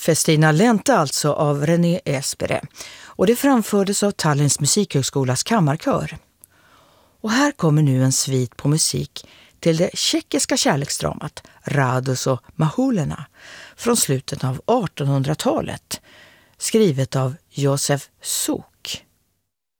Festina Lente alltså av René Espere, och det framfördes av Tallinns musikhögskolas kammarkör. Och här kommer nu en svit på musik till det tjeckiska kärleksdramat Rádus och Mahulena från slutet av 1800-talet, skrivet av Josef Suk.